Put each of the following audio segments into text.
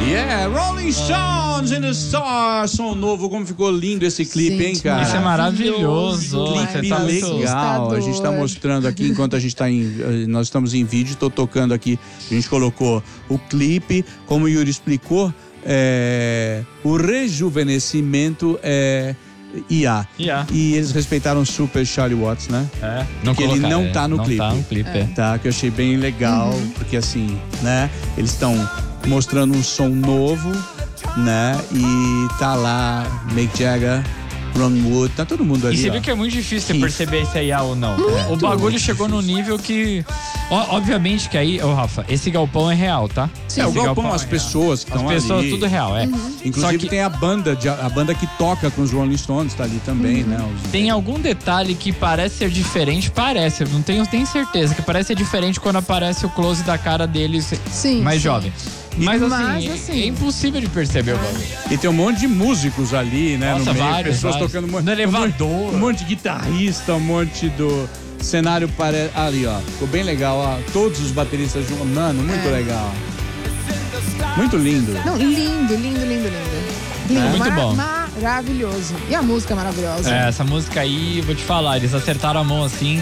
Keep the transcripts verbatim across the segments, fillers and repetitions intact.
Yeah, Rolling Stones in the Stars, som novo, como ficou lindo esse clipe, Gente, hein, cara? Isso é maravilhoso. Clipe Você tá muito legal, a gente tá mostrando aqui enquanto a gente tá em, nós estamos em vídeo, tô tocando aqui, a gente colocou o clipe, como o Yuri explicou, é, o rejuvenescimento é I A. I A. E eles respeitaram super Charlie Watts, né? É, Porque ele colocar, não é, tá no não clipe. Tá no clipe, é. Tá, que eu achei bem legal, Uhum. porque assim, né? Eles estão mostrando um som novo, né? E tá lá Mick Jagger, Ron Wood, tá todo mundo ali. E você ó. viu que é muito difícil você Keith. perceber se é I A ou não. Muito. O bagulho chegou no nível que... ó, obviamente que aí, ô Rafa, esse galpão é real, tá? Sim. É, o Esse galpão, as é real. pessoas que As estão pessoas, ali. tudo real, é. Inclusive Só que tem a banda, de, a banda que toca com os Rolling Stones, tá ali também, Uhum. né? Os- tem algum detalhe que parece ser diferente, parece, eu não tenho, tenho certeza, que parece ser diferente quando aparece o close da cara deles Sim, mais sim. jovem. Mas assim, Mas, assim, é impossível de perceber o bagulho. E tem um monte de músicos ali, né? Nossa, no meio, vários, pessoas vários. tocando um monte, No um elevador. monte- um monte de guitarrista, um monte do cenário parece ali, ó. Ficou bem legal, ó. Todos os bateristas juntos, mano, muito É. legal. Muito lindo. Não, lindo, lindo, lindo, lindo. Lindo, É, muito bom. Maravilhoso. E a música é maravilhosa. É, essa música aí, vou te falar, eles acertaram a mão assim.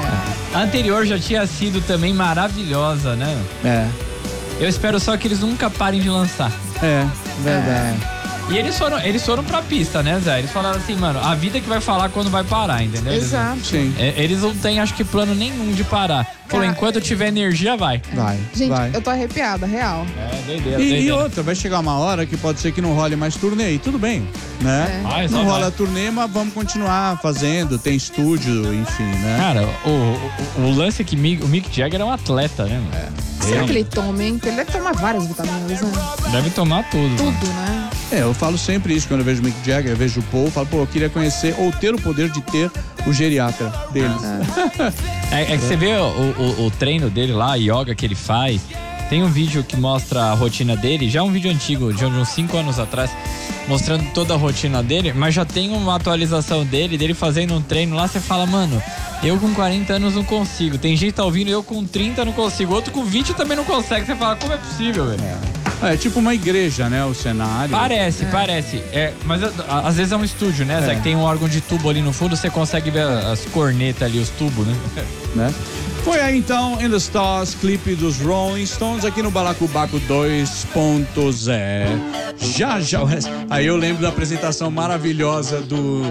A anterior já tinha sido também maravilhosa, né? É, Eu espero só que eles nunca parem de lançar. é, verdade. E eles foram, eles foram pra pista, né, Zé? Eles falaram assim, mano, a vida que vai falar quando vai parar, entendeu? Eles- Exato. Sim, é, eles não têm, acho que, plano nenhum de parar. Falou, Cara, enquanto tiver energia, vai. vai, Gente, vai. eu tô arrepiada, real. É, doideira, E, e doideira. outra, vai chegar uma hora que pode ser que não role mais turnê, e tudo bem, né? É. Vai, só Não vai. rola turnê, mas vamos continuar fazendo, tem estúdio, enfim, né? Cara, o, o, o lance é que Mi- o Mick Jagger é um atleta, né? mano? Será que ele toma, hein? Porque ele deve tomar várias vitaminas, né? Deve tomar tudo. mano. Tudo, né? É, eu falo sempre isso quando eu vejo o Mick Jagger, eu vejo o Paul, eu falo, pô, eu queria conhecer ou ter o poder de ter o geriatra deles. É, é que você vê o, o, o treino dele lá, a yoga que ele faz. Tem um vídeo que mostra a rotina dele, já é um vídeo antigo, de uns cinco anos atrás, mostrando toda a rotina dele, mas já tem uma atualização dele, dele fazendo um treino lá, você fala, mano, eu com quarenta anos não consigo. Tem gente que tá ouvindo, eu com trinta não consigo. Outro com vinte também não consegue. Você fala, como é possível, velho? É tipo uma igreja, né? O cenário. Parece, parece. É, mas a- a- às vezes é um estúdio, né, Zé? É. Que tem um órgão de tubo ali no fundo, você consegue ver as cornetas ali, os tubos, né? Né? Foi aí então, In The Stars, clipe dos Rolling Stones aqui no Balacobaco dois ponto zero. Já, já. o resto- Aí eu lembro da apresentação maravilhosa do